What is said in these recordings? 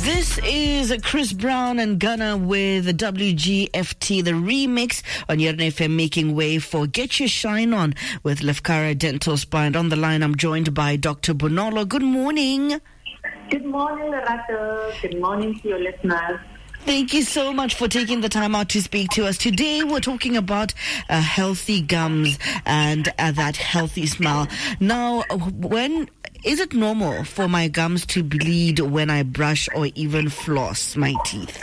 This is Chris Brown and Gunna with WGFT, the remix on Yern FM, making way for Get Your Shine On with Lefkara Dental Spa. And on the line, I'm joined by Dr. Bonolo. Good morning. Good morning, Lerato. Good morning to your listeners. Thank you so much for taking the time out to speak to us. Today, we're talking about healthy gums and that healthy smile. Now, is it normal for my gums to bleed when I brush or even floss my teeth?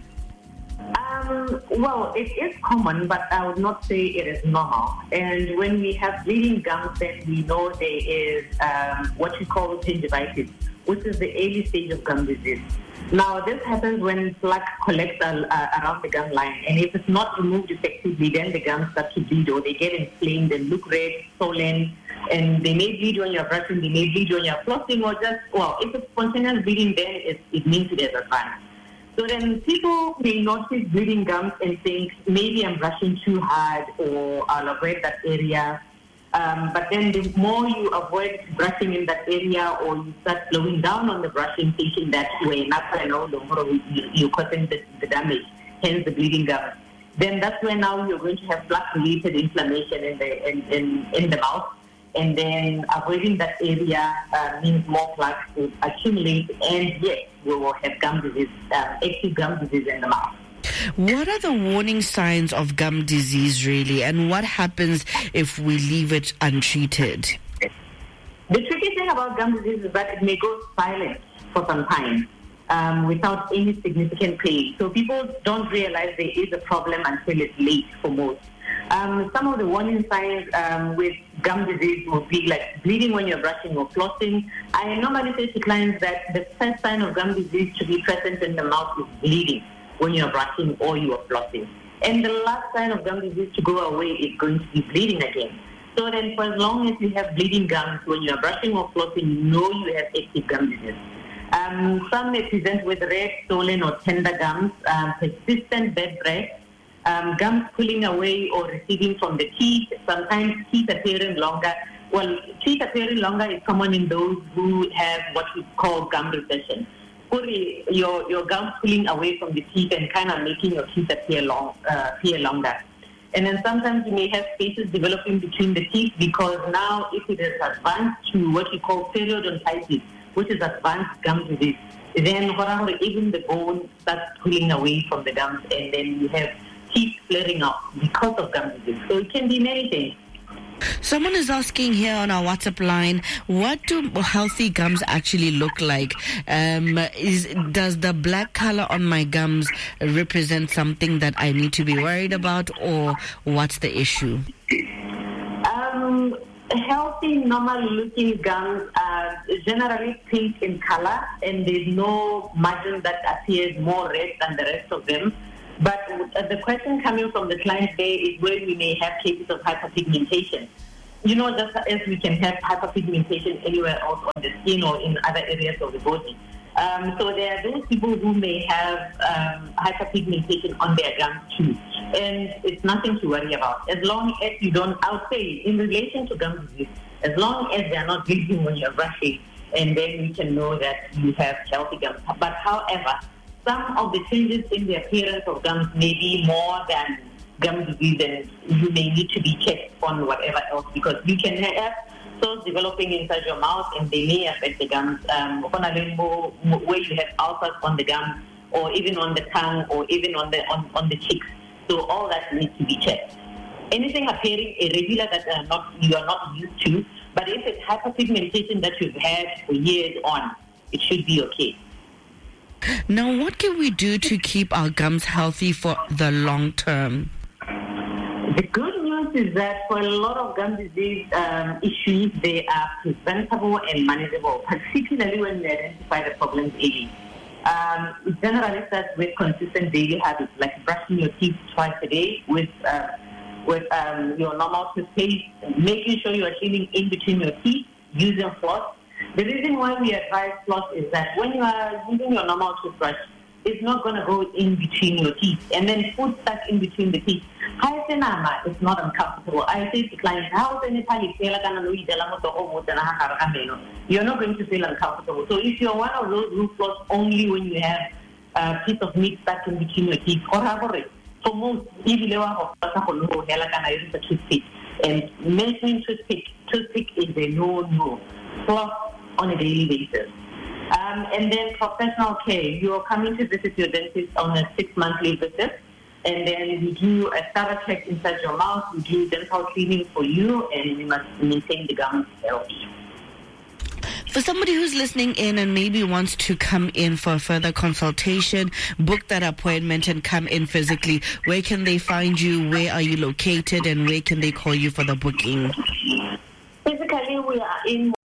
Well, it is common, but I would not say it is normal. And when we have bleeding gums, then we know there is what we call gingivitis, which is the early stage of gum disease. Now, this happens when plaque collects around the gum line, and if it's not removed effectively, then the gums start to bleed, or they get inflamed and look red, swollen, and they may bleed when you're brushing, they may bleed when you're flossing, or if it's spontaneous bleeding, then it means it is advanced. So then people may notice bleeding gums and think, maybe I'm brushing too hard, or I'll avoid that area. But then the more you avoid brushing in that area, or you start slowing down on the brushing, thinking that way, you're causing the damage, hence the bleeding gums, then that's when now you're going to have plaque-related inflammation in the mouth. And then avoiding that area means more plaques will accumulate, and yes, we will have gum disease, active gum disease in the mouth. What are the warning signs of gum disease, really, and what happens if we leave it untreated? The tricky thing about gum disease is that it may go silent for some time without any significant pain. So people don't realize there is a problem until it's late for most. Some of the warning signs with gum disease will be like bleeding when you're brushing or flossing. I normally say to clients that the first sign of gum disease to be present in the mouth is bleeding when you're brushing or you're flossing. And the last sign of gum disease to go away is going to be bleeding again. So then for as long as you have bleeding gums when you're brushing or flossing, you know you have active gum disease. Some may present with red, swollen or tender gums, persistent bad breath, gums pulling away or receding from the teeth, sometimes teeth appearing longer. Well, teeth appearing longer is common in those who have what we call gum recession. Your gums pulling away from the teeth and kind of making your teeth appear longer. And then sometimes you may have spaces developing between the teeth, because now if it is advanced to what you call periodontitis, which is advanced gum disease, then even the bone starts pulling away from the gums, and then you have teeth flaring up because of gum disease. So it can be many things. Someone is asking here on our WhatsApp line, what do healthy gums actually look like? Does the black color on my gums represent something that I need to be worried about, or what's the issue? Healthy, normal-looking gums are generally pink in color, and there's no margin that appears more red than the rest of them. But the question coming from the client there is where we may have cases of hyperpigmentation. You know, just as we can have hyperpigmentation anywhere else on the skin or in other areas of the body. So there are those people who may have hyperpigmentation on their gums too. And it's nothing to worry about. As long as you don't, I would say, in relation to gum disease, as long as they're not bleeding when you're brushing, and then you can know that you have healthy gums. But however, some of the changes in the appearance of gums may be more than gum disease, and you may need to be checked on whatever else, because you can have cells developing inside your mouth and they may affect the gums. Where you have ulcers on the gums, or even on the tongue, or even on the cheeks. So all that needs to be checked. Anything appearing irregular that you are not used to, but if it's hyperpigmentation that you've had for years on, it should be okay. Now, what can we do to keep our gums healthy for the long term? The good news is that for a lot of gum disease issues, they are preventable and manageable, particularly when we identify the problems early. It generally starts with consistent daily habits, like brushing your teeth twice a day with your normal toothpaste, making sure you are cleaning in between your teeth, using floss. The reason why we advise floss is that when you are using your normal toothbrush, is not going to go in between your teeth. And then food stuck in between the teeth. It's not uncomfortable. I say to clients, you're not going to feel uncomfortable. So if you're one of those who floss only when you have a piece of meat stuck in between your teeth, for most, and mentioning toothpick is a no-no. Floss on a daily basis. And then professional care. You're coming to visit your dentist on a 6-monthly visit, and then we do a thorough check inside your mouth. We do dental cleaning for you, and we must maintain the gums healthy. For somebody who's listening in and maybe wants to come in for a further consultation, book that appointment and come in physically, where can they find you? Where are you located? And where can they call you for the booking? Physically, we are in